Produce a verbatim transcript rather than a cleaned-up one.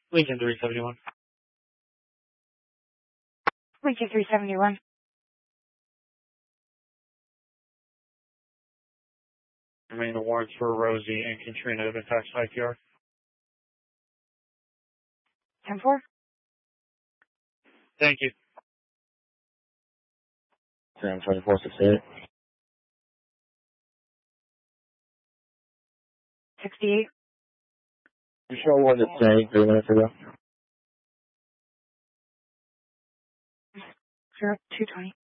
Lincoln three seventy-one. Lincoln three seventy-one. Remain the warrants for Rosie and Katrina have been faxed to I P R. ten four. Thank you. Sam twenty-four sixty-eight. sixty-eight. You show one that's saying three minutes ago. zero two twenty.